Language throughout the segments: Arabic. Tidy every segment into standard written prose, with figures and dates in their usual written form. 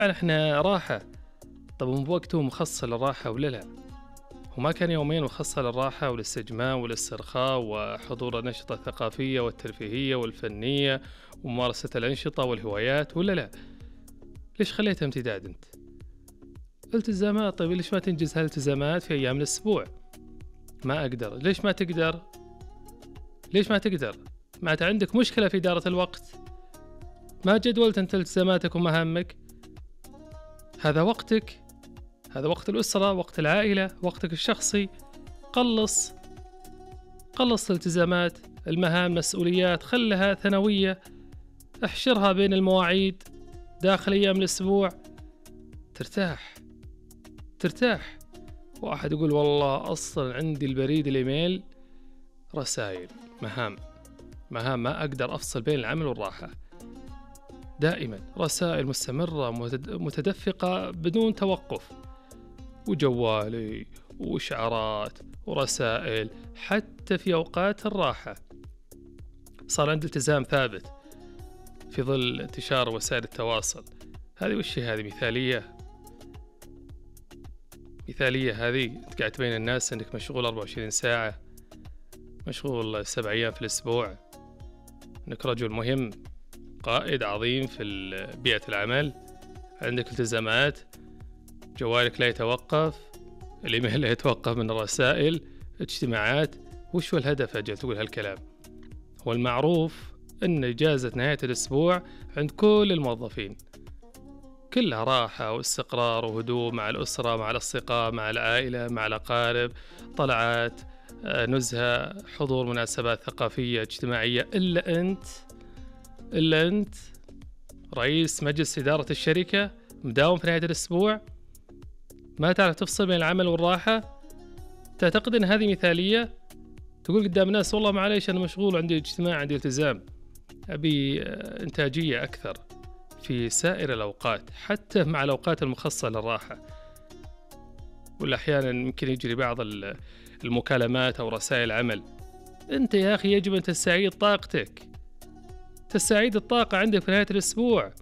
إحنا راحة. طب بوقته مخصص للراحة ولا لا؟ وما كان يومين مخصص للراحة والاستجمام والاسترخاء وحضور الأنشطة الثقافية والترفيهية والفنية وممارسة الأنشطة والهوايات ولا لا؟ ليش خليتها امتداد أنت؟ التزامات. طيب ليش ما تنجز هالالتزامات في أيام الأسبوع؟ ما أقدر. ليش ما تقدر؟ ليش ما تقدر؟ ما أنت عندك مشكلة في إدارة الوقت. ما جدولت أنت التزاماتك ومهامك. هذا وقتك، هذا وقت الأسرة، وقت العائلة، وقتك الشخصي. قلص الالتزامات، المهام، مسؤوليات، خلها ثانوية، احشرها بين المواعيد داخل أيام الأسبوع، ترتاح. واحد يقول والله أصلا عندي البريد الإيميل رسائل، مهام ما أقدر أفصل بين العمل والراحة. دائما رسائل مستمرة متدفقة بدون توقف، وجوالي وإشعارات ورسائل حتى في أوقات الراحة. صار عندي التزام ثابت في ظل انتشار وسائل التواصل. هذه وش هذه؟ مثالية هذه. أنت قاعد تبين الناس أنك مشغول 24 ساعة، مشغول 7 أيام في الأسبوع، أنك رجل مهم، قائد عظيم في بيئة العمل، عندك التزامات، جوالك لا يتوقف، الإيميل لا يتوقف من الرسائل، اجتماعات. وش هو الهدف أجل تقول هالكلام؟ هو المعروف أن إجازة نهاية الأسبوع عند كل الموظفين كلها راحة واستقرار وهدوء مع الأسرة، مع الأصدقاء، مع العائلة، مع الأقارب، طلعات، نزهة، حضور مناسبات ثقافية اجتماعية. إلا أنت رئيس مجلس إدارة الشركة مداوم في نهاية الأسبوع، ما تعرف تفصل بين العمل والراحة. تعتقد أن هذه مثالية؟ تقول قدام الناس والله معليش أنا مشغول، عندي اجتماع، عندي التزام. أبي إنتاجية أكثر في سائر الأوقات، حتى مع الأوقات المخصصة للراحة. ولا أحيانا يمكن يجري بعض المكالمات أو رسائل عمل. أنت يا أخي يجب أن تستعيد طاقتك، تستعيد الطاقة عندك في نهاية الأسبوع.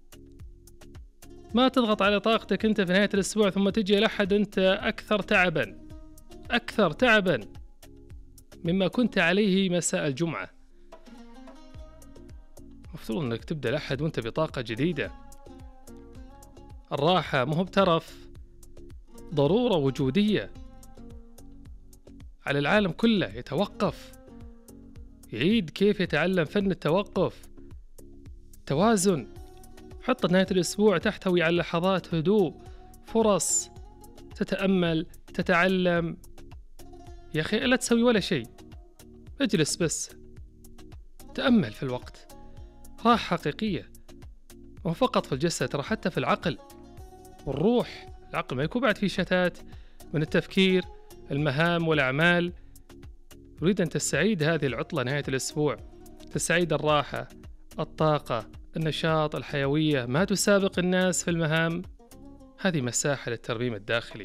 ما تضغط على طاقتك أنت في نهاية الأسبوع ثم تجي لأحد أنت أكثر تعبا مما كنت عليه مساء الجمعة. مفترض أنك تبدأ الأحد وأنت بطاقة جديدة. الراحة مو بترف، ضرورة وجودية. على العالم كله يتوقف، يعيد كيف يتعلم فن التوقف. توازن. حط نهاية الأسبوع تحتوي على لحظات هدوء، فرص تتأمل، تتعلم. يا أخي لا تسوي ولا شيء، اجلس بس تأمل في الوقت. راحة حقيقية، مو فقط في الجسد، ترى حتى في العقل والروح. العقل ما يكون بعد فيه شتات من التفكير، المهام والأعمال. أريد أن تستعيد هذه العطلة نهاية الأسبوع، تستعيد الراحة، الطاقة، النشاط، الحيوية. ما تسابق الناس في المهام. هذه مساحة للترميم الداخلي.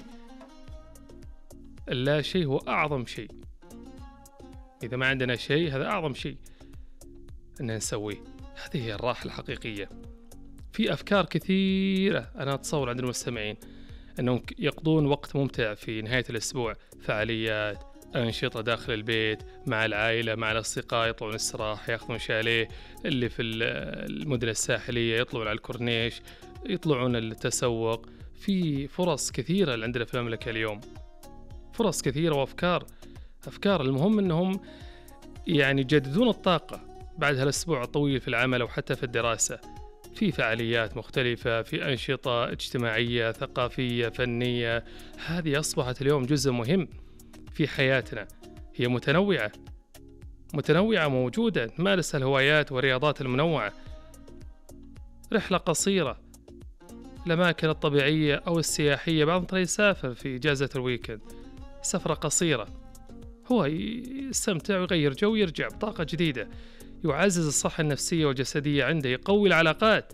اللا شيء هو أعظم شيء. إذا ما عندنا شيء هذا أعظم شيء أن نسويه. هذه هي الراحة الحقيقية. في أفكار كثيرة أنا أتصور عند المستمعين أنهم يقضون وقت ممتع في نهاية الأسبوع، فعاليات، أنشطة داخل البيت مع العائلة، مع الأصدقاء، يطلعون استراحة، يأخذون شاليه اللي في المدن الساحلية، يطلعون على الكورنيش، يطلعون التسوق. في فرص كثيرة اللي عندنا في المملكة اليوم، فرص كثيرة وأفكار. المهم أنهم يعني يجددون الطاقة بعد هالأسبوع الطويل في العمل أو حتى في الدراسة. في فعاليات مختلفة، في أنشطة اجتماعية، ثقافية، فنية. هذه أصبحت اليوم جزء مهم في حياتنا. هي متنوعة موجودة. نمارس الهوايات والرياضات المنوعة. رحلة قصيرة الأماكن الطبيعية أو السياحية. بعضهم ترى يسافر في إجازة الويكند، سفرة قصيرة، هو يستمتع ويغير جو ويرجع بطاقة جديدة. يعزز الصحة النفسية والجسدية عنده، يقوي العلاقات،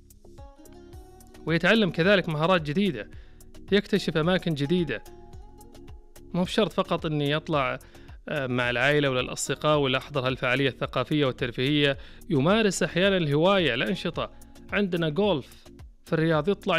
ويتعلم كذلك مهارات جديدة، يكتشف أماكن جديدة. مو بشرط فقط أني يطلع مع العائلة ولا الأصدقاء ولا أحضر هالفعالية الثقافية والترفيهية. يمارس أحيانا الهواية، الأنشطة. عندنا جولف في الرياض، يطلع